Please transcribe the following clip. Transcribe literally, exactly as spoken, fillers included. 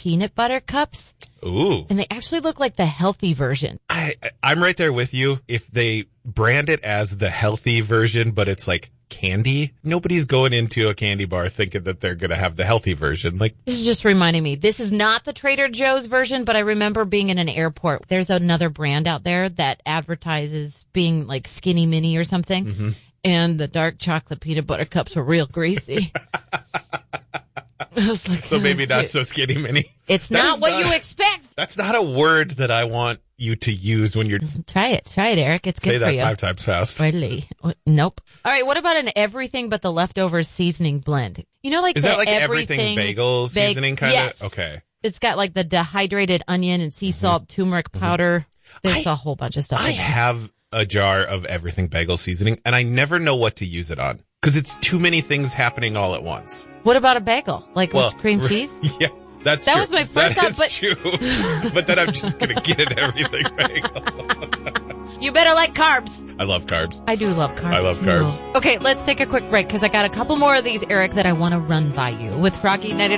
peanut butter cups. Ooh. And they actually look like the healthy version. I, I'm right there with you. If they brand it as the healthy version, but it's like candy, nobody's going into a candy bar thinking that they're going to have the healthy version. Like, this is just reminding me, this is not the Trader Joe's version, but I remember being in an airport. There's another brand out there that advertises being like Skinny Mini or something. Mm-hmm. And the dark chocolate peanut butter cups were real greasy. I was like, so maybe not so Skinny Mini. It's not what not, you expect. That's not a word that I want you to use when you're... Try it. Try it, Eric. It's good for you. Say that five times fast. Really? Nope. All right, what about an everything but the leftovers seasoning blend? You know, like Is the that like everything, everything bagel seasoning kind of? Yes. Okay. It's got like the dehydrated onion and sea salt, mm-hmm. turmeric powder. There's I, a whole bunch of stuff. I like have a jar of everything bagel seasoning, and I never know what to use it on. Because it's too many things happening all at once. What about a bagel? Like well, with cream cheese? Yeah, that's that true. was my first that thought. Is true. But then I'm just going to get an everything bagel. You better like carbs. I love carbs. I do love carbs. I love too. carbs. Okay, let's take a quick break because I got a couple more of these, Eric, that I want to run by you with Froggy ninety.